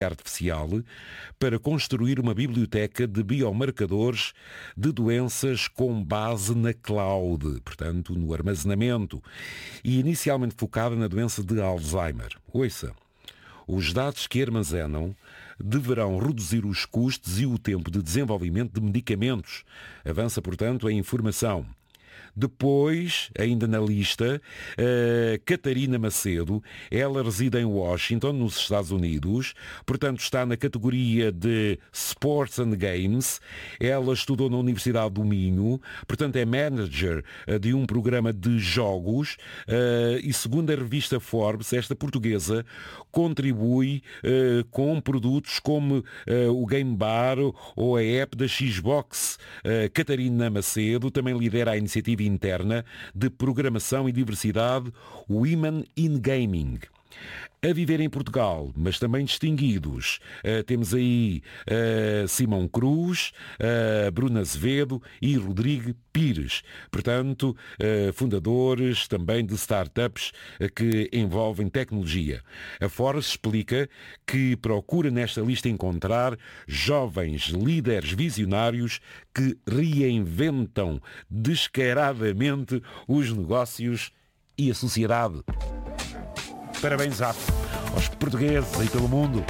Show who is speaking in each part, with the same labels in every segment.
Speaker 1: artificial para construir uma biblioteca de biomarcadores de doenças com base na cloud, portanto, no armazenamento, e inicialmente focada na doença de Alzheimer. Ouça, os dados que armazenam deverão reduzir os custos e o tempo de desenvolvimento de medicamentos. Avança, portanto, a informação. Depois, ainda na lista, Catarina Macedo, ela reside em Washington, nos Estados Unidos, portanto está na categoria de Sports and Games. Ela estudou na Universidade do Minho, portanto é manager de um programa de jogos e segundo a revista Forbes, esta portuguesa contribui com produtos como o Game Bar ou a app da Xbox. Catarina Macedo também lidera a iniciativa interna de programação e diversidade Women in Gaming. A viver em Portugal, mas também distinguidos, temos aí Simão Cruz, Bruna Azevedo e Rodrigo Pires, portanto, fundadores também de startups que envolvem tecnologia. A Forbes explica que procura nesta lista encontrar jovens líderes visionários que reinventam descaradamente os negócios e a sociedade. Parabéns aos portugueses aí pelo mundo.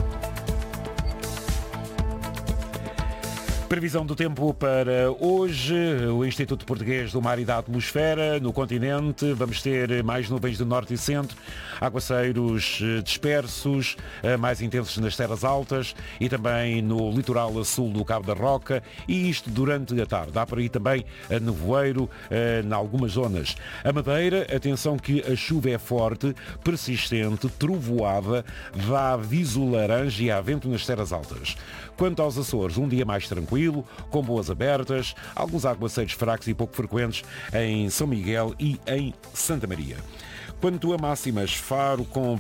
Speaker 1: Previsão do tempo para hoje, o Instituto Português do Mar e da Atmosfera, no continente, vamos ter mais nuvens do norte e centro, aguaceiros dispersos, mais intensos nas terras altas e também no litoral a sul do Cabo da Roca, e isto durante a tarde. Há por aí também nevoeiro em algumas zonas. A Madeira, atenção que a chuva é forte, persistente, trovoada, dá aviso laranja e há vento nas terras altas. Quanto aos Açores, um dia mais tranquilo, com boas abertas, alguns aguaceiros fracos e pouco frequentes em São Miguel e em Santa Maria. Quanto a máximas, Faro com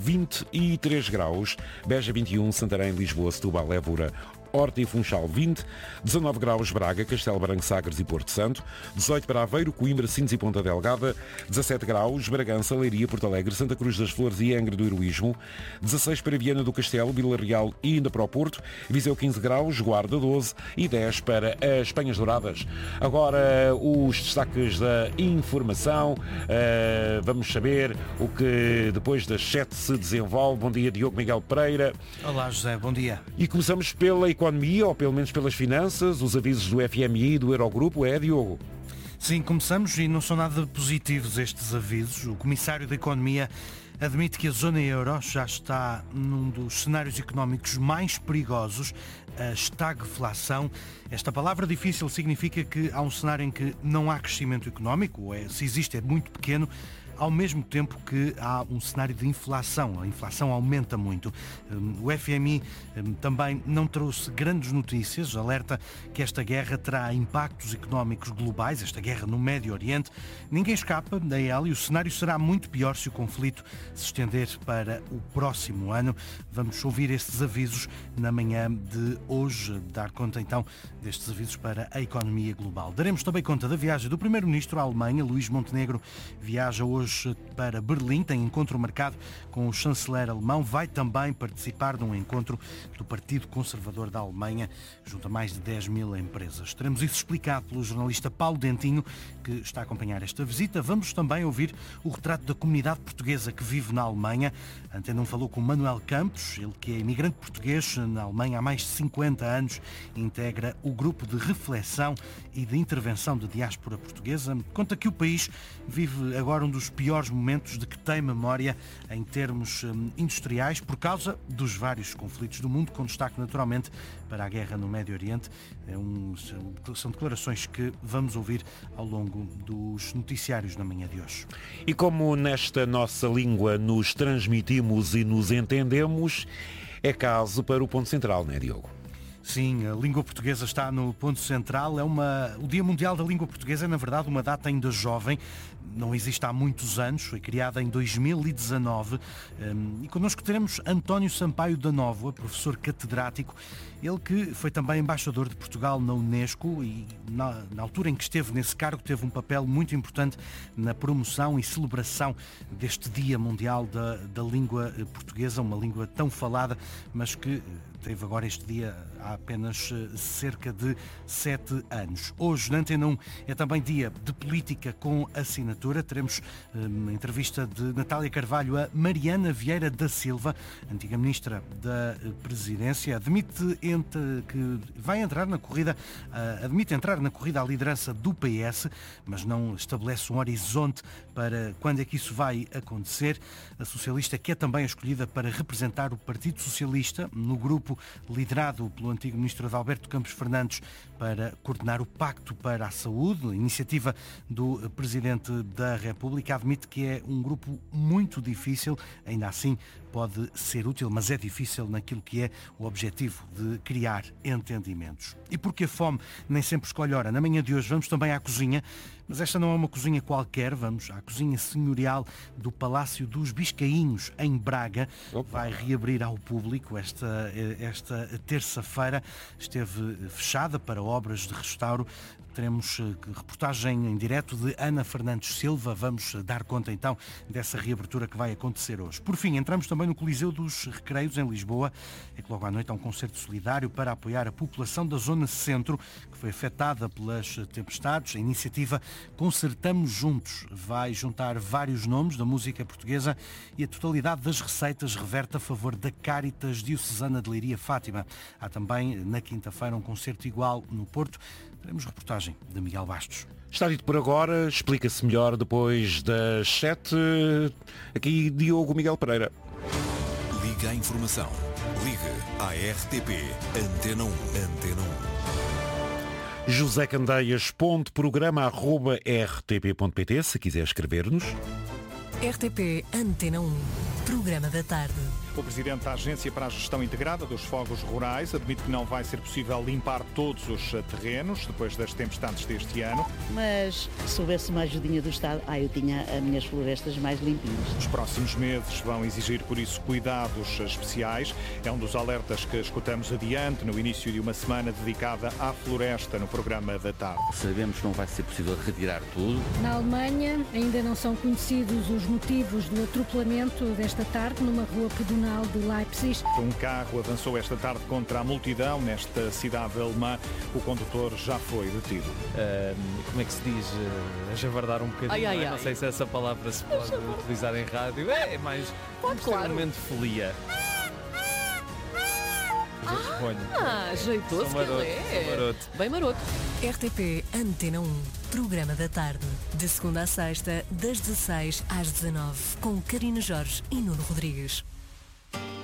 Speaker 1: 23 graus, Beja 21, Santarém, Lisboa, Setúbal, Évora, Horta e Funchal 20, 19 graus Braga, Castelo Branco, Sagres e Porto Santo, 18 para Aveiro, Coimbra, Sines e Ponta Delgada, 17 graus Bragança, Leiria, Porto Alegre, Santa Cruz das Flores e Angra do Heroísmo, 16 para Viana do Castelo, Vila Real e ainda para o Porto, Viseu 15 graus, Guarda 12 e 10 para as Penhas Douradas. Agora os destaques da informação, vamos saber o que depois das 7 se desenvolve. Bom dia, Diogo Miguel Pereira.
Speaker 2: Olá, José, bom dia.
Speaker 1: E começamos pela economia, ou pelo menos pelas finanças, os avisos do FMI e do Eurogrupo, Diogo?
Speaker 2: Sim, começamos e não são nada positivos estes avisos. O Comissário da Economia admite que a zona euro já está num dos cenários económicos mais perigosos, a estagflação. Esta palavra difícil significa que há um cenário em que não há crescimento económico, ou se existe é muito pequeno, ao mesmo tempo que há um cenário de inflação. A inflação aumenta muito. O FMI também não trouxe grandes notícias, alerta que esta guerra terá impactos económicos globais, esta guerra no Médio Oriente. Ninguém escapa da ela e o cenário será muito pior se o conflito se estender para o próximo ano. Vamos ouvir estes avisos na manhã de hoje, dar conta então destes avisos para a economia global. Daremos também conta da viagem do Primeiro-Ministro à Alemanha. Luís Montenegro viaja hoje para Berlim, tem encontro marcado com o chanceler alemão, vai também participar de um encontro do Partido Conservador da Alemanha, junto a mais de 10 mil empresas. Teremos isso explicado pelo jornalista Paulo Dentinho, que está a acompanhar esta visita. Vamos também ouvir o retrato da comunidade portuguesa que vive na Alemanha. A Antena 1 falou com Manuel Campos, ele que é imigrante português na Alemanha há mais de 50 anos, integra o grupo de reflexão e de intervenção de diáspora portuguesa. Conta que o país vive agora um dos piores momentos de que tem memória em termos industriais por causa dos vários conflitos do mundo, com destaque naturalmente para a guerra no Médio Oriente. São declarações que vamos ouvir ao longo dos noticiários na manhã de hoje.
Speaker 1: E como nesta nossa língua nos transmitimos e nos entendemos, é caso para o ponto central, não é, Diogo?
Speaker 2: Sim, a língua portuguesa está no ponto central. O Dia Mundial da Língua Portuguesa é, na verdade, uma data ainda jovem. Não existe há muitos anos, foi criada em 2019. E connosco teremos António Sampaio da Nóvoa, professor catedrático. Ele que foi também embaixador de Portugal na Unesco e, na altura em que esteve nesse cargo, teve um papel muito importante na promoção e celebração deste Dia Mundial da Língua Portuguesa, uma língua tão falada, mas que teve agora este dia há apenas cerca de 7 anos. Hoje, na Antena 1, é também dia de política com assinatura. Teremos uma entrevista de Natália Carvalho a Mariana Vieira da Silva, antiga Ministra da Presidência. Admite entrar na corrida à liderança do PS, mas não estabelece um horizonte para quando é que isso vai acontecer. A socialista que é também escolhida para representar o Partido Socialista no grupo liderado pelo antigo Ministro Adalberto Campos Fernandes para coordenar o Pacto para a Saúde, iniciativa do Presidente da República. Admite que é um grupo muito difícil, ainda assim pode ser útil, mas é difícil naquilo que é o objetivo de criar entendimentos. E porque a fome nem sempre escolhe hora, na manhã de hoje vamos também à cozinha, mas esta não é uma cozinha qualquer, vamos à cozinha senhorial do Palácio dos Biscainhos, em Braga. Vai reabrir ao público esta terça-feira. Esteve fechada para obras de restauro. Teremos reportagem em direto de Ana Fernandes Silva. Vamos dar conta então dessa reabertura que vai acontecer hoje. Por fim, entramos também no Coliseu dos Recreios, em Lisboa. É que logo à noite há um concerto solidário para apoiar a população da Zona Centro, que foi afetada pelas tempestades. A iniciativa Concertamos Juntos vai juntar vários nomes da música portuguesa e a totalidade das receitas reverte a favor da Cáritas Diocesana de Leiria Fátima. Há também, na quinta-feira, um concerto igual no Porto. Teremos reportagem de Miguel Bastos.
Speaker 1: Está dito por agora, explica-se melhor depois das 7. Aqui Diogo Miguel Pereira.
Speaker 3: Liga à informação. Liga à RTP Antena 1. Antena 1.
Speaker 1: José Candeias, programa@rtp.pt, se quiser escrever-nos.
Speaker 4: RTP Antena 1, programa da tarde.
Speaker 5: O Presidente da Agência para a Gestão Integrada dos Fogos Rurais admite que não vai ser possível limpar todos os terrenos depois das tempestades deste ano.
Speaker 6: Mas se houvesse uma ajudinha do Estado, eu tinha as minhas florestas mais limpinhas.
Speaker 5: Os próximos meses vão exigir, por isso, cuidados especiais. É um dos alertas que escutamos adiante no início de uma semana dedicada à floresta no programa da tarde.
Speaker 7: Sabemos que não vai ser possível retirar tudo.
Speaker 8: Na Alemanha ainda não são conhecidos os motivos do atropelamento desta tarde numa rua pedonal de Leipzig.
Speaker 5: Um carro avançou esta tarde contra a multidão nesta cidade alemã. O condutor já foi detido.
Speaker 9: Como é que se diz? A javardar um bocadinho. Não sei se essa palavra se pode utilizar em rádio. É mais um momento de folia.
Speaker 10: Jeitoso que ele é. Bem maroto.
Speaker 4: RTP Antena 1, programa da tarde. De segunda a sexta, das 16 às 19, com Karina Jorge e Nuno Rodrigues.